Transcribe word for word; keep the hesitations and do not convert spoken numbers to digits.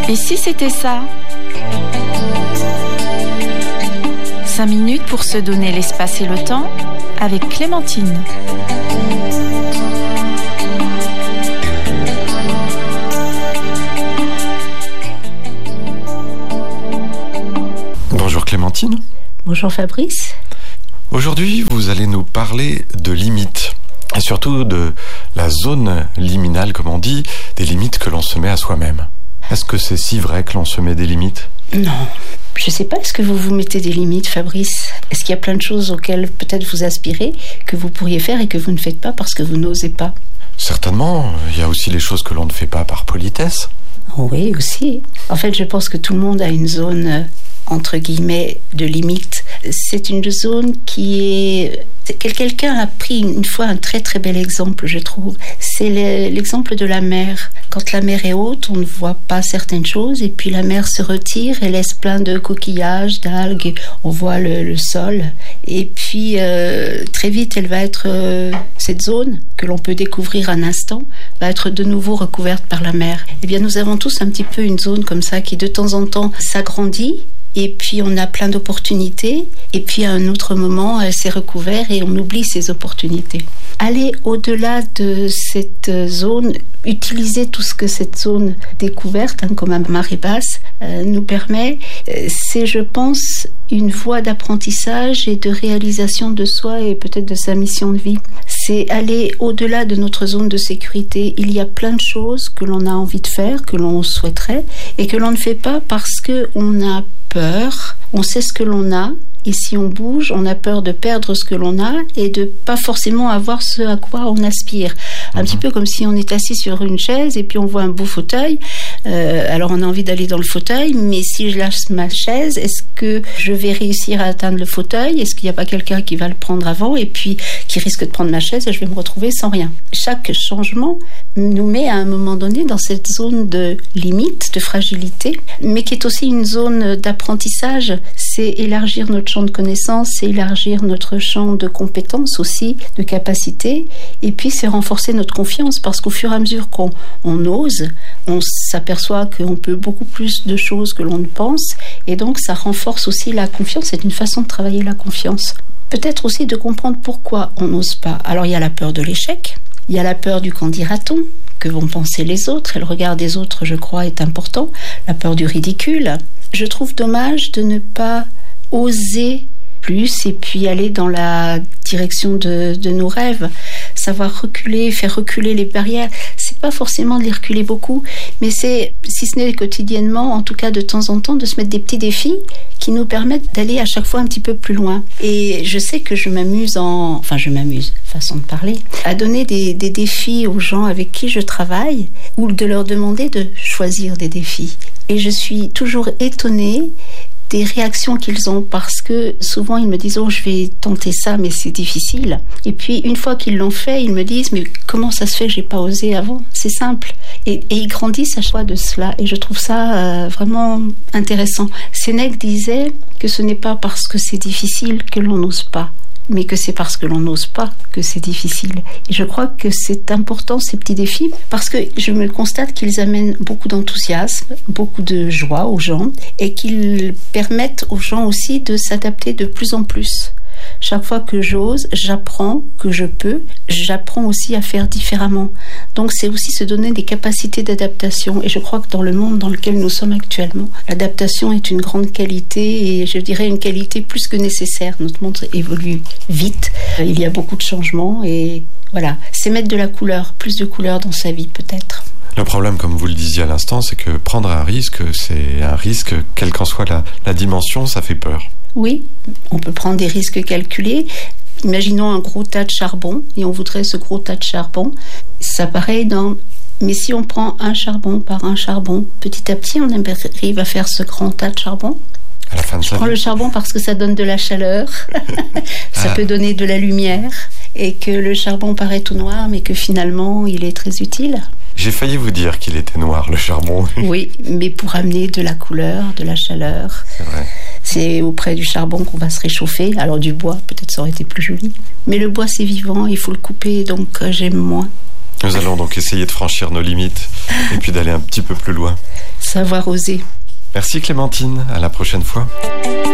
Et si c'était ça ? Cinq minutes pour se donner l'espace et le temps avec Clémentine. Bonjour Clémentine. Bonjour Fabrice. Aujourd'hui, vous allez nous parler de limites. Et surtout de la zone liminale, comme on dit, des limites que l'on se met à soi-même. Est-ce que c'est si vrai que l'on se met des limites ? Non. Je ne sais pas, est-ce que vous vous mettez des limites, Fabrice ? Est-ce qu'il y a plein de choses auxquelles peut-être vous aspirez, que vous pourriez faire et que vous ne faites pas parce que vous n'osez pas ? Certainement. Il y a aussi les choses que l'on ne fait pas par politesse. Oui, aussi. En fait, je pense que tout le monde a une zone, entre guillemets, de limite. C'est une zone qui est... Quelqu'un a pris une fois un très très bel exemple, je trouve. C'est l'exemple de la mer. Quand la mer est haute, on ne voit pas certaines choses et puis la mer se retire et laisse plein de coquillages, d'algues. On voit le, le sol. Et puis euh, très vite, elle va être... Euh, cette zone que l'on peut découvrir un instant va être de nouveau recouverte par la mer. Eh bien, nous avons tous un petit peu une zone comme ça qui de temps en temps s'agrandit. Et puis on a plein d'opportunités, et puis à un autre moment, elle s'est recouverte et on oublie ces opportunités. Aller au-delà de cette zone, utiliser tout ce que cette zone découverte, hein, comme à marée basse, euh, nous permet, euh, c'est, je pense, une voie d'apprentissage et de réalisation de soi et peut-être de sa mission de vie. C'est aller au-delà de notre zone de sécurité. Il y a plein de choses que l'on a envie de faire, que l'on souhaiterait, et que l'on ne fait pas parce qu'on a peur, on sait ce que l'on a, et si on bouge, on a peur de perdre ce que l'on a et de pas forcément avoir ce à quoi on aspire. Un mmh. petit peu comme si on est assis sur une chaise et puis on voit un beau fauteuil. Euh, alors on a envie d'aller dans le fauteuil, mais si je lâche ma chaise, est-ce que je vais réussir à atteindre le fauteuil ? Est-ce qu'il n'y a pas quelqu'un qui va le prendre avant et puis qui risque de prendre ma chaise et je vais me retrouver sans rien ? Chaque changement nous met à un moment donné dans cette zone de limite, de fragilité, mais qui est aussi une zone d'apprentissage. C'est élargir notre champ de connaissances, c'est élargir notre champ de compétences aussi, de capacités, et puis c'est renforcer notre confiance, parce qu'au fur et à mesure qu'on on ose, on s'aperçoit qu'on peut beaucoup plus de choses que l'on ne pense, et donc ça renforce aussi la confiance. C'est une façon de travailler la confiance. Peut-être aussi de comprendre pourquoi on n'ose pas. Alors il y a la peur de l'échec, il y a la peur du qu'en dira-t-on, que vont penser les autres, et le regard des autres, je crois, est important, la peur du ridicule. Je trouve dommage de ne pas oser plus et puis aller dans la direction de, de nos rêves, savoir reculer, faire reculer les barrières. C'est pas forcément de les reculer beaucoup, mais c'est, si ce n'est quotidiennement, en tout cas de temps en temps, de se mettre des petits défis qui nous permettent d'aller à chaque fois un petit peu plus loin. Et je sais que je m'amuse en... Enfin, je m'amuse, façon de parler, à donner des, des défis aux gens avec qui je travaille ou de leur demander de choisir des défis. Et je suis toujours étonnée des réactions qu'ils ont, parce que souvent ils me disent « Oh, je vais tenter ça, mais c'est difficile ». Et puis une fois qu'ils l'ont fait, ils me disent « Mais comment ça se fait que j'ai pas osé avant ? C'est simple ». Et, et ils grandissent à chaque fois de cela. Et je trouve ça euh, vraiment intéressant. Sénèque disait que ce n'est pas parce que c'est difficile que l'on n'ose pas, mais que c'est parce que l'on n'ose pas que c'est difficile. Et je crois que c'est important, ces petits défis, parce que je me constate qu'ils amènent beaucoup d'enthousiasme, beaucoup de joie aux gens, et qu'ils permettent aux gens aussi de s'adapter de plus en plus. Chaque fois que j'ose, j'apprends que je peux, j'apprends aussi à faire différemment. Donc c'est aussi se donner des capacités d'adaptation. Et je crois que dans le monde dans lequel nous sommes actuellement, l'adaptation est une grande qualité, et je dirais une qualité plus que nécessaire. Notre monde évolue vite, il y a beaucoup de changements, et voilà, c'est mettre de la couleur, plus de couleur dans sa vie peut-être. Le problème, comme vous le disiez à l'instant, c'est que prendre un risque, c'est un risque, quelle qu'en soit la, la dimension, ça fait peur. Oui, on peut prendre des risques calculés. Imaginons un gros tas de charbon et on voudrait ce gros tas de charbon. Ça paraît énorme. Mais si on prend un charbon par un charbon, petit à petit, on arrive à faire ce grand tas de charbon. À la fin de Je prends vie. Le charbon parce que ça donne de la chaleur, ça ah. peut donner de la lumière, et que le charbon paraît tout noir, mais que finalement, il est très utile. J'ai failli vous dire qu'il était noir, le charbon. Oui, mais pour amener de la couleur, de la chaleur. C'est vrai. C'est auprès du charbon qu'on va se réchauffer. Alors du bois, peut-être ça aurait été plus joli. Mais le bois, c'est vivant, il faut le couper, donc euh, j'aime moins. Nous allons donc essayer de franchir nos limites et puis d'aller un petit peu plus loin. savoir oser. Merci Clémentine, à la prochaine fois.